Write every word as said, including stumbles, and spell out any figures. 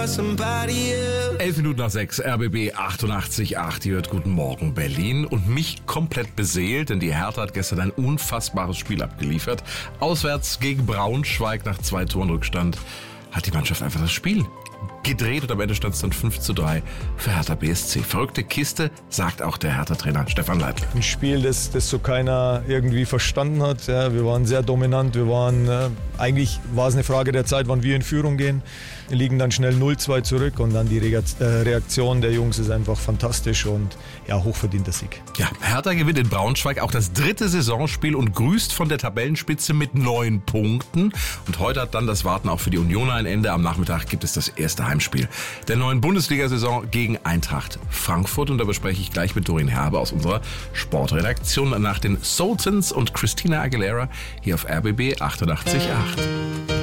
Elf Minuten nach sechs, R B B achtundachtzig Komma acht. Ihr hört Guten Morgen Berlin und mich komplett beseelt, denn die Hertha hat gestern ein unfassbares Spiel abgeliefert. Auswärts gegen Braunschweig nach zwei Toren Rückstand hat die Mannschaft einfach das Spiel gedreht und am Ende stand es dann fünf zu drei für Hertha B S C. Verrückte Kiste, sagt auch der Hertha-Trainer Stefan Leitl. Ein Spiel, das, das so keiner irgendwie verstanden hat. Ja, wir waren sehr dominant. Wir waren, äh, eigentlich war es eine Frage der Zeit, wann wir in Führung gehen. Wir liegen dann schnell null zwei zurück und dann die Reaktion der Jungs ist einfach fantastisch und ja, hochverdienter Sieg. Ja, Hertha gewinnt in Braunschweig auch das dritte Saisonspiel und grüßt von der Tabellenspitze mit neun Punkten. Und heute hat dann das Warten auch für die Unioner ein Ende. Am Nachmittag gibt es das erste Heimspiel der neuen Bundesliga-Saison gegen Eintracht Frankfurt. Und da bespreche ich gleich mit Doreen Herbe aus unserer Sportredaktion nach den Sultans und Christina Aguilera hier auf R B B achtundachtzig Komma acht.